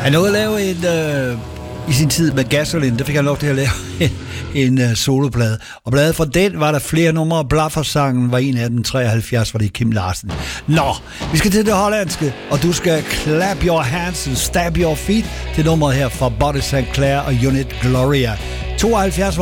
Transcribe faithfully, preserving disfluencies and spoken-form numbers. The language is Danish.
Han nåede at lave en, øh, i sin tid med Gasoline, der fik han lov til at lave en, en øh, soloplade. Og bladet fra den var der flere numre. Blaffer-sangen var en af dem, treoghalvfjerds var det Kim Larsen. Nå, vi skal til det hollandske, og du skal clap your hands and stab your feet til nummeret her fra Body Saint Clair og Unit Gloria. tooghalvfjerds